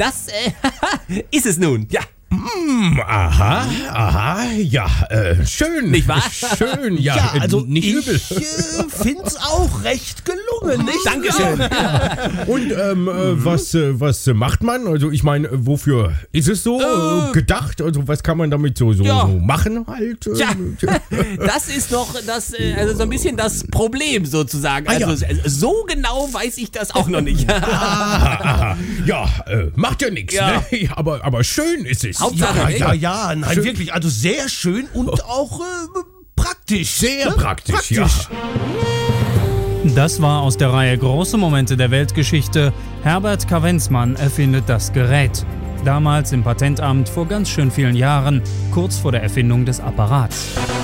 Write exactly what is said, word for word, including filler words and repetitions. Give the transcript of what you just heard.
das äh, ist es nun. Ja. Mm, aha, aha, ja, äh, schön. Nicht wahr? Schön, ja, Ja, also äh, nicht ich übel. äh, find's auch recht gelungen, nicht? Dankeschön. Und ähm, äh, was, äh, was äh, macht man? Also ich meine, äh, wofür ist es so äh, gedacht? Also was kann man damit so, so, Ja. so machen halt? Äh, Tja, das ist doch das, äh, also so ein bisschen das Problem sozusagen. Ah, ja. Also äh, so genau weiß ich das auch noch nicht. aha, aha. Ja, äh, macht ja nichts, Ja. ne? Aber, aber schön ist es. Hauptsache, Ja, ne? ja, ja, nein, Schön. wirklich, also sehr schön und auch äh, praktisch. Sehr ne? praktisch, ja. Das war aus der Reihe Große Momente der Weltgeschichte. Herbert Kavenzmann erfindet das Gerät. Damals im Patentamt vor ganz schön vielen Jahren, kurz vor der Erfindung des Apparats.